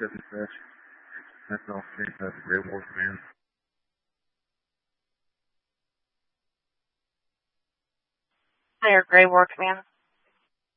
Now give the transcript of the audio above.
Fish. That's all state. That's a great work, man. Higher Gray War Command.